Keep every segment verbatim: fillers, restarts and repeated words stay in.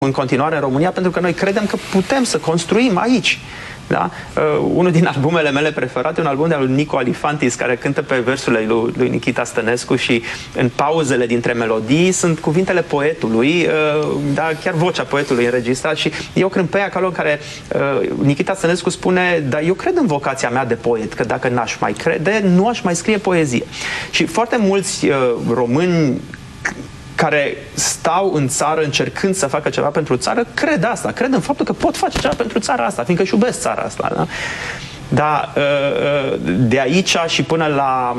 în continuare în România, pentru că noi credem că putem să construim aici. Da? Uh, unul din albumele mele preferate, un album de al lui Nico Alifantis, care cântă pe versurile lui, lui Nichita Stănescu și în pauzele dintre melodii sunt cuvintele poetului, uh, da, chiar vocea poetului înregistrat și eu cred pe acolo în care uh, Nichita Stănescu spune, dar eu cred în vocația mea de poet, că dacă n-aș mai crede, nu aș mai scrie poezie. Și foarte mulți uh, români care stau în țară încercând să facă ceva pentru țară, cred asta, cred în faptul că pot face ceva pentru țara asta, fiindcă își iubesc țara asta. Da? Dar de aici și până la,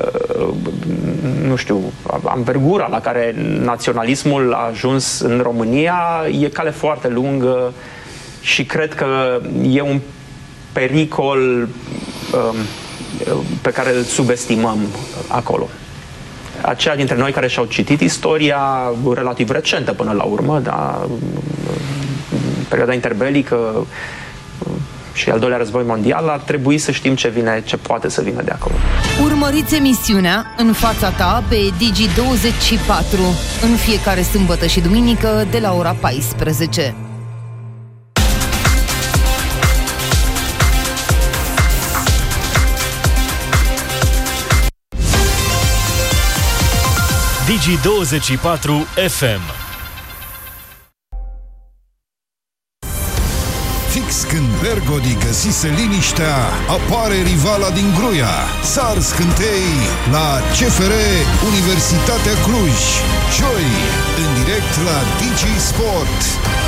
nu știu, anvergura la care naționalismul a ajuns în România, e cale foarte lungă și cred că e un pericol pe care îl subestimăm acolo. Aceia dintre noi care și-au citit istoria relativ recentă până la urmă, da, perioada interbelică și al doilea război mondial, ar trebui să știm ce vine, ce poate să vină de acolo. Urmăriți emisiunea În fața ta pe Digi douăzeci și patru în fiecare sâmbătă și duminică de la ora paisprezece. Digi douăzeci și patru F M. Fix când Bergodi găsise liniștea, apare rivala din Gruia. Sar scântei la C F R Universitatea Cluj. Joi, în direct la Digi Sport.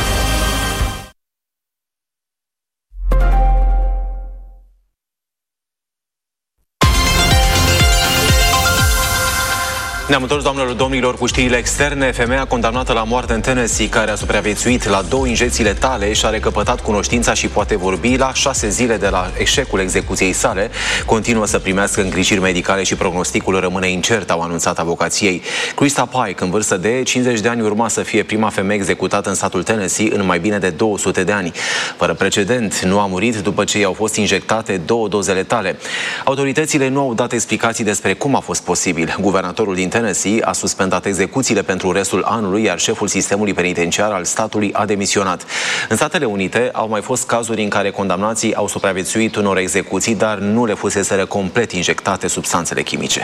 Ne-am întors, doamnelor, domnilor, cu știrile externe. Femeia condamnată la moarte în Tennessee, care a supraviețuit la două injecții letale și a recăpătat cunoștința și poate vorbi la șase zile de la eșecul execuției sale, continuă să primească îngrijiri medicale și prognosticul rămâne incert, au anunțat avocații ei. Krista Pike, în vârstă de cincizeci de ani, urma să fie prima femeie executată în statul Tennessee în mai bine de două sute de ani. Fără precedent, nu a murit după ce i-au fost injectate două doze letale. Autoritățile nu au dat explicații despre cum a fost posibil. Guvernatorul din Tennessee a suspendat execuțiile pentru restul anului, iar șeful sistemului penitenciar al statului a demisionat. În Statele Unite au mai fost cazuri în care condamnații au supraviețuit unor execuții, dar nu le fuseseră complet injectate substanțele chimice.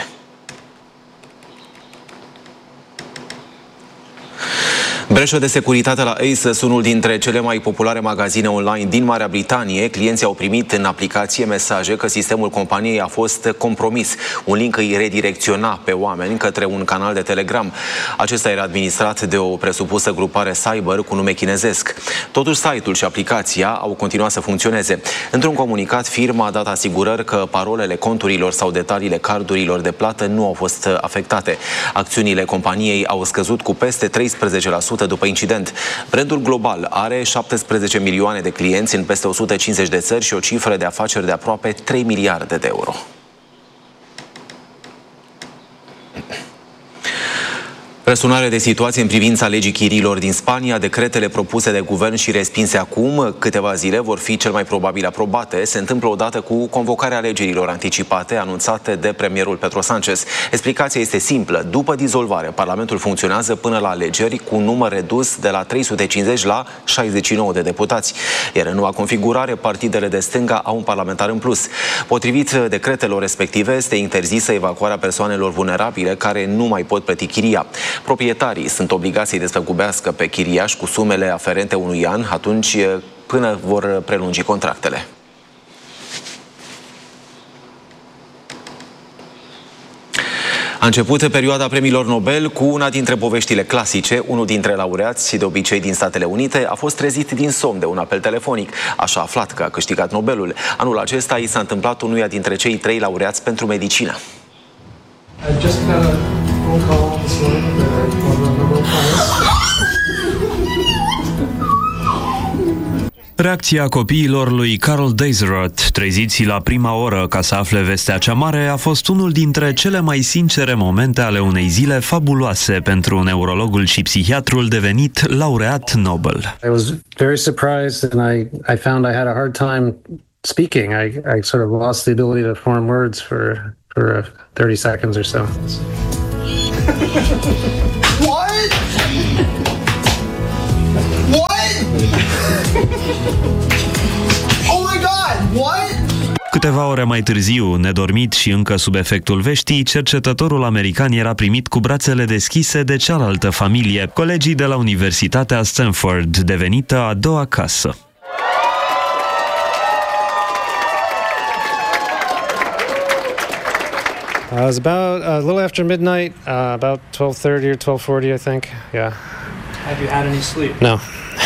Breșă de securitate la ASOS, unul dintre cele mai populare magazine online din Marea Britanie. Clienții au primit în aplicație mesaje că sistemul companiei a fost compromis. Un link îi redirecționa pe oameni către un canal de Telegram. Acesta era administrat de o presupusă grupare cyber cu nume chinezesc. Totuși, site-ul și aplicația au continuat să funcționeze. Într-un comunicat, firma a dat asigurări că parolele conturilor sau detaliile cardurilor de plată nu au fost afectate. Acțiunile companiei au scăzut cu peste treisprezece la sută după incident. Brandul global are șaptesprezece milioane de clienți în peste o sută cincizeci de țări și o cifră de afaceri de aproape trei miliarde de euro. Răsunare de situație în privința legii chiriilor din Spania. Decretele propuse de guvern și respinse acum câteva zile vor fi cel mai probabil aprobate. Se întâmplă odată cu convocarea alegerilor anticipate anunțate de premierul Pedro Sánchez. Explicația este simplă. După dizolvare, Parlamentul funcționează până la alegeri cu un număr redus de la trei sute cincizeci la șaizeci și nouă de deputați. Iar în noua configurare, partidele de stânga au un parlamentar în plus. Potrivit decretelor respective, este interzisă evacuarea persoanelor vulnerabile care nu mai pot plăti chiria. Proprietarii sunt obligați să-i despăgubească pe chiriași cu sumele aferente unui an, atunci până vor prelungi contractele. A început perioada premiilor Nobel cu una dintre poveștile clasice. Unul dintre laureați, de obicei din Statele Unite, a fost trezit din somn de un apel telefonic. Așa a aflat că a câștigat Nobelul. Anul acesta i s-a întâmplat unuia dintre cei trei laureați pentru medicină. Reacția copiilor lui Carl Deiserat, treziți la prima oră ca să afle vestea cea mare, a fost unul dintre cele mai sincere momente ale unei zile fabuloase pentru neurologul și psihiatrul devenit laureat Nobel. I was very surprised and I, I found I had a hard time speaking. I, I sort of lost the ability to form words for, for thirty seconds or so. What? câteva ore mai târziu, nedormit și încă sub efectul veștii, cercetătorul american era primit cu brațele deschise de cealaltă familie, colegii de la Universitatea Stanford, devenită a doua casă. Uh, it was about uh, a little after midnight, uh, about twelve thirty or twelve forty, I think. Yeah. Have you had any sleep? No.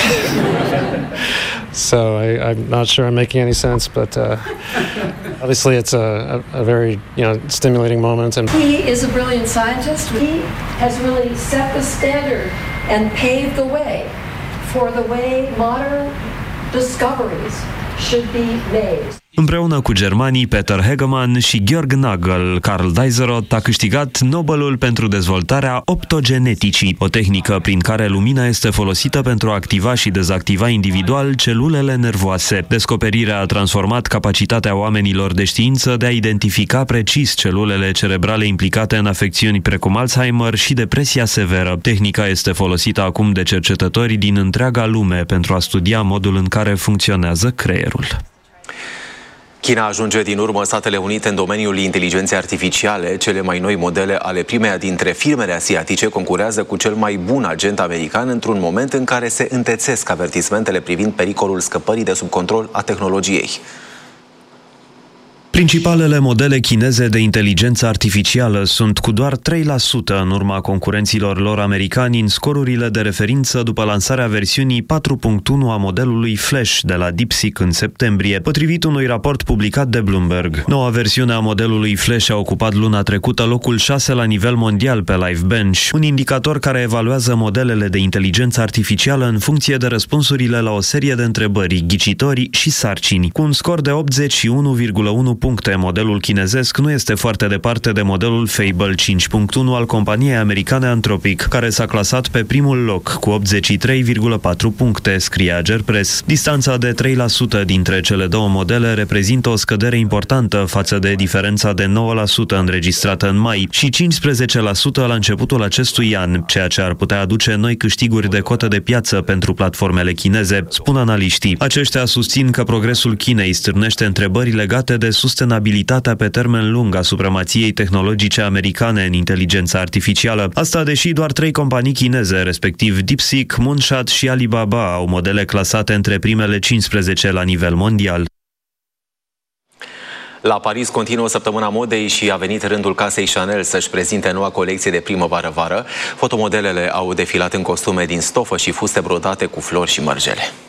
So I, I'm not sure I'm making any sense, but uh, obviously it's a, a, a very you know stimulating moment. And he is a brilliant scientist. He has really set the standard and paved the way for the way modern discoveries should be made. Împreună cu germanii Peter Hegemann și Georg Nagel, Carl Deiseroth a câștigat Nobelul pentru dezvoltarea optogeneticii, o tehnică prin care lumina este folosită pentru a activa și dezactiva individual celulele nervoase. Descoperirea a transformat capacitatea oamenilor de știință de a identifica precis celulele cerebrale implicate în afecțiuni precum Alzheimer și depresia severă. Tehnica este folosită acum de cercetători din întreaga lume pentru a studia modul în care funcționează creierul. China ajunge din urmă Statele Unite în domeniul inteligenței artificiale. Cele mai noi modele ale primeia dintre firmele asiatice concurează cu cel mai bun agent american într-un moment în care se întețesc avertismentele privind pericolul scăpării de sub control a tehnologiei. Principalele modele chineze de inteligență artificială sunt cu doar trei la sută în urma concurenților lor americani în scorurile de referință după lansarea versiunii patru punct unu a modelului Flash de la DeepSeek în septembrie, potrivit unui raport publicat de Bloomberg. Noua versiune a modelului Flash a ocupat luna trecută locul șase la nivel mondial pe LiveBench, un indicator care evaluează modelele de inteligență artificială în funcție de răspunsurile la o serie de întrebări, ghicitori și sarcini. Cu un scor de optzeci și unu virgulă unu puncte, modelul chinezesc nu este foarte departe de modelul Fable cinci punct unu al companiei americane Anthropic, care s-a clasat pe primul loc cu optzeci și trei virgulă patru puncte, scrie Agerpress. Distanța de trei la sută dintre cele două modele reprezintă o scădere importantă față de diferența de nouă la sută înregistrată în mai și cincisprezece la sută la începutul acestui an, ceea ce ar putea aduce noi câștiguri de cotă de piață pentru platformele chineze, spun analiștii. Aceștia susțin că progresul Chinei stârnește întrebări legate de sustenabilitatea pe termen lung a supremației tehnologice americane în inteligența artificială. Asta deși doar trei companii chineze, respectiv DeepSeek, Moonshot și Alibaba, au modele clasate între primele cincisprezece la nivel mondial. La Paris continuă săptămâna modei și a venit rândul casei Chanel să-și prezinte noua colecție de primăvară-vară. Fotomodelele au defilat în costume din stofă și fuste brodate cu flori și mărgele.